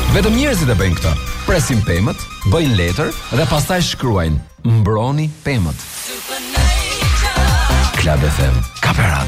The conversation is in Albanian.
Vetëm njerëzit e bëjnë këtë. Presin pemët, bëjnë letër dhe pastaj shkruajnë: mbroni pemët. Club FM, Kaperada.